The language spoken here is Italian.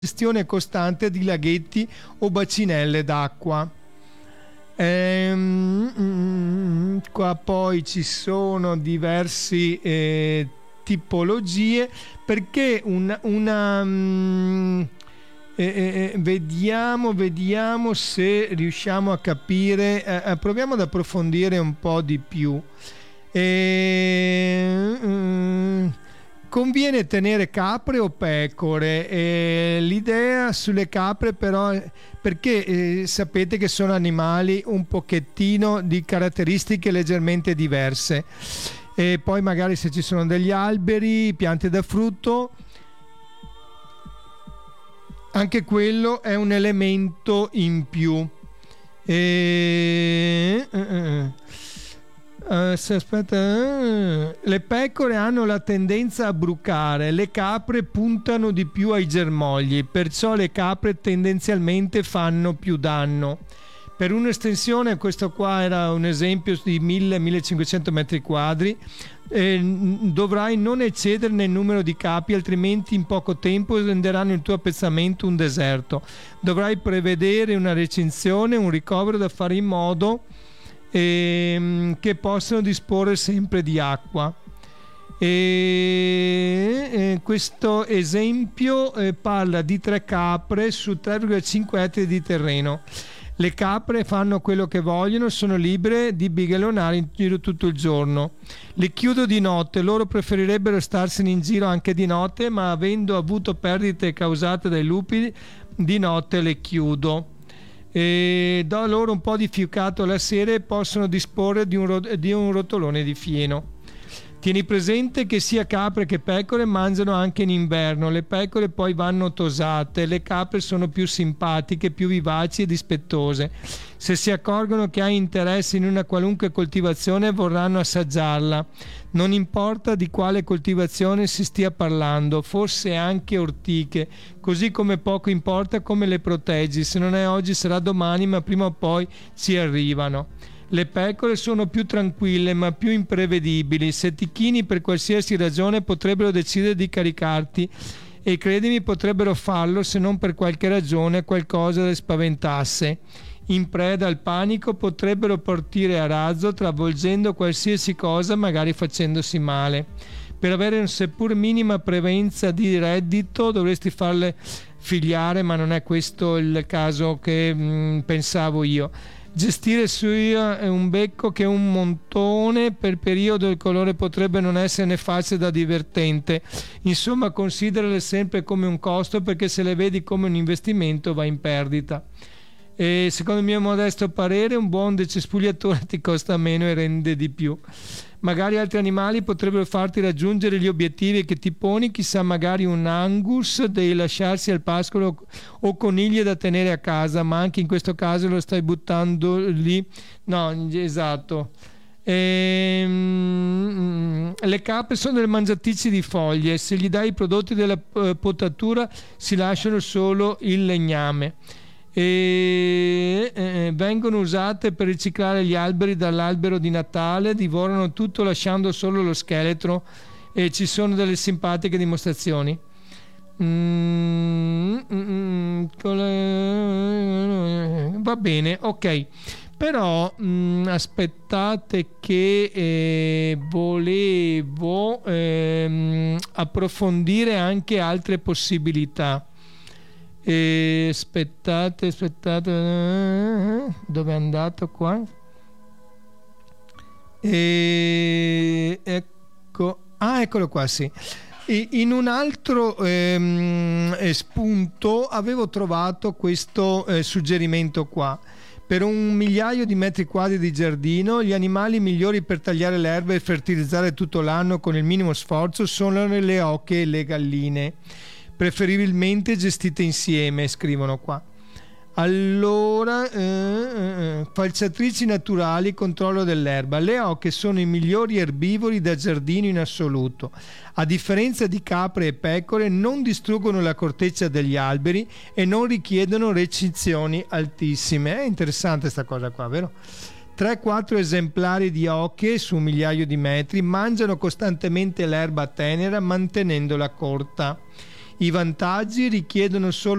gestione costante di laghetti o bacinelle d'acqua. Qua poi ci sono diversi tipologie, perché vediamo se riusciamo a capire, proviamo ad approfondire un po' di più. Conviene tenere capre o pecore? L'idea sulle capre però, perché sapete che sono animali un pochettino di caratteristiche leggermente diverse, e poi magari se ci sono degli alberi, piante da frutto, anche quello è un elemento in più. Le pecore hanno la tendenza a brucare, le capre puntano di più ai germogli, perciò le capre tendenzialmente fanno più danno. Per un'estensione, questo qua era un esempio di 1000-1500 metri quadri, dovrai non eccederne il numero di capi, altrimenti in poco tempo renderanno il tuo appezzamento un deserto. Dovrai prevedere una recinzione, un ricovero da fare in modo che possano disporre sempre di acqua. Questo esempio parla di 3 capre su 3,5 ettari di terreno. Le capre fanno quello che vogliono, sono libere di bighellonare in giro tutto il giorno. Le chiudo di notte, loro preferirebbero starsene in giro anche di notte, ma avendo avuto perdite causate dai lupi, di notte le chiudo. Do loro un po' di fiucato la sera e possono disporre di un rotolone di fieno. Tieni presente che sia capre che pecore mangiano anche in inverno. Le pecore poi vanno tosate, le capre sono più simpatiche, più vivaci e dispettose. Se si accorgono che hai interesse in una qualunque coltivazione vorranno assaggiarla. Non importa di quale coltivazione si stia parlando, forse anche ortiche, così come poco importa come le proteggi. Se non è oggi sarà domani, ma prima o poi ci arrivano. Le pecore sono più tranquille ma più imprevedibili. Se ti chini per qualsiasi ragione potrebbero decidere di caricarti, e credimi potrebbero farlo se non per qualche ragione qualcosa le spaventasse. In preda al panico potrebbero partire a razzo travolgendo qualsiasi cosa, magari facendosi male. Per avere un seppur minima prevenza di reddito dovresti farle figliare, ma non è questo il caso che pensavo io. Gestire sia un becco che un montone per periodo il colore potrebbe non essere né facile da divertente. Insomma, considerale sempre come un costo, perché se le vedi come un investimento va in perdita. E secondo il mio modesto parere un buon decespugliatore ti costa meno e rende di più. Magari altri animali potrebbero farti raggiungere gli obiettivi che ti poni, chissà, magari un Angus devi lasciarsi al pascolo o coniglie da tenere a casa, ma anche in questo caso lo stai buttando lì. No, esatto. Le capre sono delle mangiatrici di foglie, se gli dai i prodotti della potatura si lasciano solo il legname. Vengono usate per riciclare gli alberi dall'albero di Natale, divorano tutto lasciando solo lo scheletro, e ci sono delle simpatiche dimostrazioni. Va bene, ok, però aspettate che volevo approfondire anche altre possibilità. Aspettate, dove è andato qua? Eccolo qua, sì. In un altro spunto avevo trovato questo suggerimento qua. Per 1 migliaio di metri quadri di giardino, gli animali migliori per tagliare l'erba e fertilizzare tutto l'anno con il minimo sforzo sono le oche e le galline, preferibilmente gestite insieme, scrivono qua. Allora, falciatrici naturali, controllo dell'erba. Le oche sono i migliori erbivori da giardino in assoluto. A differenza di capre e pecore, non distruggono la corteccia degli alberi e non richiedono recinzioni altissime. È interessante sta cosa qua, vero? 3-4 esemplari di oche su 1 migliaio di metri mangiano costantemente l'erba tenera mantenendola corta. I vantaggi richiedono solo